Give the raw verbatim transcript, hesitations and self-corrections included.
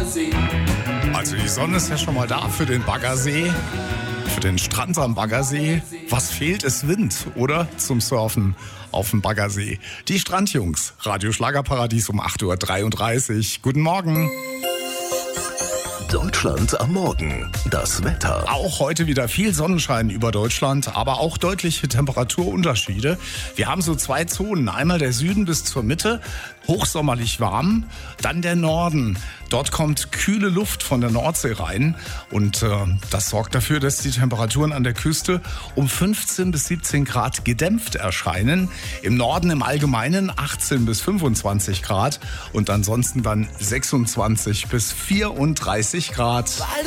Baggersee. Also die Sonne ist ja schon mal da für den Baggersee, für den Strand am Baggersee. Was fehlt, ist Wind, oder? Zum Surfen auf dem Baggersee. Die Strandjungs, Radio Schlagerparadies um acht Uhr dreiunddreißig. Guten Morgen. Deutschland am Morgen. Das Wetter. Auch heute wieder viel Sonnenschein über Deutschland, aber auch deutliche Temperaturunterschiede. Wir haben so zwei Zonen. Einmal der Süden bis zur Mitte, hochsommerlich warm. Dann der Norden. Dort kommt kühle Luft von der Nordsee rein. Und äh, das sorgt dafür, dass die Temperaturen an der Küste um fünfzehn bis siebzehn Grad gedämpft erscheinen. Im Norden im Allgemeinen achtzehn bis fünfundzwanzig Grad. Und ansonsten dann sechsundzwanzig bis vierunddreißig Grad.